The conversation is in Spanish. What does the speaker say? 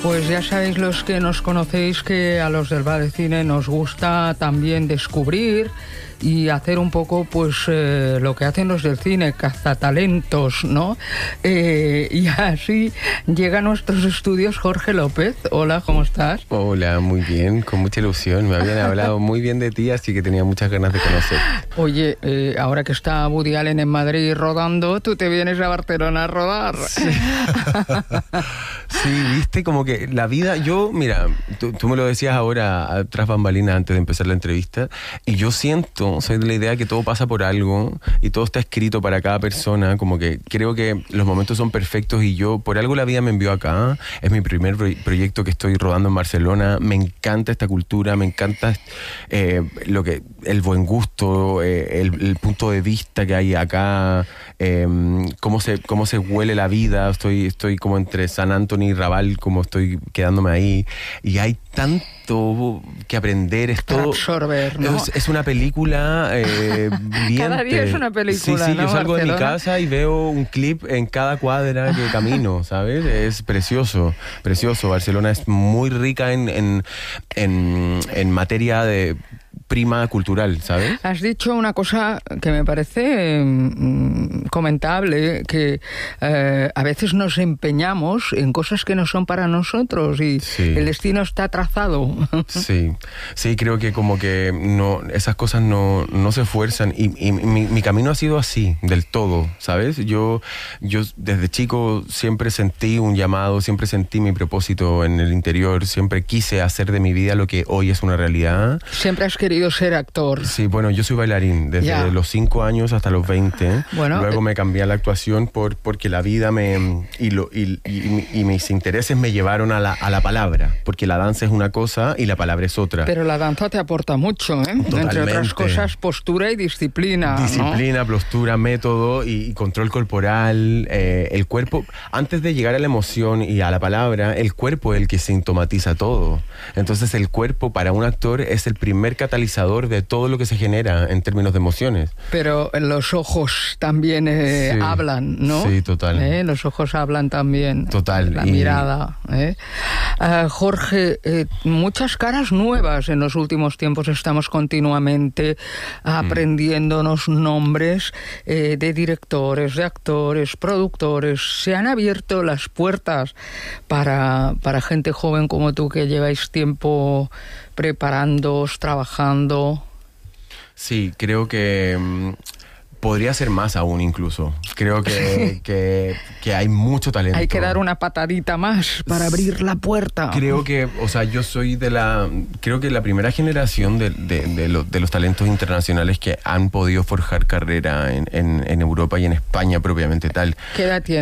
Pues ya sabéis los que nos conocéis que a los del Bar de Cine nos gusta también descubrir y hacer un poco pues lo que hacen los del cine, cazatalentos, ¿no? Y así llega a nuestros estudios Jorge López. Hola, ¿cómo estás? Hola, muy bien, con mucha ilusión. Me habían hablado muy bien de ti, así que tenía muchas ganas de conocer. Oye, ahora que está Woody Allen en Madrid rodando, tú te vienes a Barcelona a rodar. Sí, sí, viste, como que la vida... Mira, tú me lo decías ahora, tras bambalinas, antes de empezar la entrevista, y yo soy de la idea que todo pasa por algo y todo está escrito para cada persona, como que creo que los momentos son perfectos y por algo la vida me envió acá. Es mi primer proyecto que estoy rodando en Barcelona. Me encanta esta cultura, me encanta el buen gusto, el punto de vista que hay acá, cómo se huele la vida. Estoy como entre San Antonio y Raval, como estoy quedándome ahí, y hay tanto que aprender. Es todo absorber, ¿no? Es una película viviente. Cada día es una película, sí, ¿no? Yo salgo de mi Barcelona. casa y veo un clip en cada cuadra que camino, ¿sabes? Es precioso, precioso. Barcelona es muy rica en materia de prima cultural, ¿sabes? Has dicho una cosa que me parece comentable, que a veces nos empeñamos en cosas que no son para nosotros y sí. El destino está trazado. Sí, creo que como que esas cosas no se esfuerzan y mi camino ha sido así, del todo, ¿sabes? Yo desde chico siempre sentí un llamado, siempre sentí mi propósito en el interior, siempre quise hacer de mi vida lo que hoy es una realidad. Siempre has querido ser actor. Sí, bueno, yo soy bailarín desde los 5 años hasta los 20. Bueno, luego me cambié a la actuación porque la vida y mis intereses me llevaron a la palabra, porque la danza es una cosa y la palabra es otra. Pero la danza te aporta mucho, ¿eh? Totalmente. Entre otras cosas, postura y disciplina. Disciplina, ¿no? postura, método y control corporal. El cuerpo, antes de llegar a la emoción y a la palabra, el cuerpo es el que sintomatiza todo. Entonces el cuerpo para un actor es el primer catalizador de todo lo que se genera en términos de emociones. Pero los ojos también sí. hablan, ¿no? Sí, total. Los ojos hablan también. Total. La mirada. Jorge, muchas caras nuevas en los últimos tiempos. Estamos continuamente aprendiéndonos nombres de directores, de actores, productores. Se han abierto las puertas para gente joven como tú que lleváis tiempo preparándoos, trabajando. Sí, creo que podría ser más aún incluso. Creo que hay mucho talento. Hay que dar una patadita más para abrir la puerta. Creo que, yo soy creo que la primera generación de los talentos internacionales que han podido forjar carrera en Europa y en España propiamente tal. ¿Qué edad tienes?